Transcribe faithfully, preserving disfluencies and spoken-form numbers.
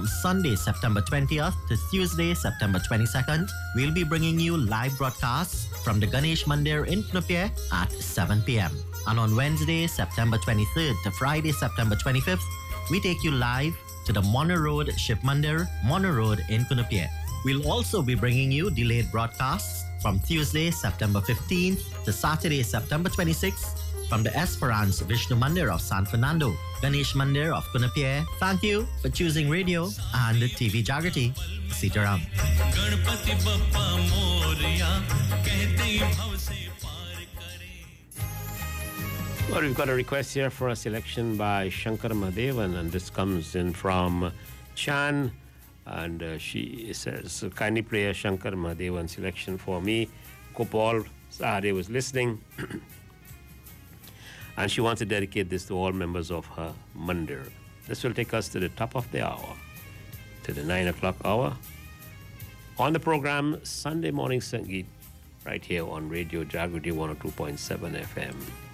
From Sunday, September twentieth to Tuesday, September twenty-second, we'll be bringing you live broadcasts from the Ganesh Mandir in Kunupia at seven p.m. And on Wednesday, September twenty-third to Friday, September twenty-fifth, we take you live to the Mona Road Shiv Mandir, Mona Road in Kunupia. We'll also be bringing you delayed broadcasts from Tuesday, September fifteenth to Saturday, September twenty-sixth from the Esperance Vishnu Mandir of San Fernando, Ganesh Mandir of Kunupia. Thank you for choosing radio and T V Jagrati. Sitaram. Well, we've got a request here for a selection by Shankar Mahadevan, and this comes in from Chan, and uh, she says, kindly play a Shankar Mahadevan selection for me. Gopal Sahade was listening, and she wants to dedicate this to all members of her mandir. This will take us to the top of the hour, to the nine o'clock hour, on the program Sunday Morning Sangeet, right here on Radio Jagrati one oh two point seven F M.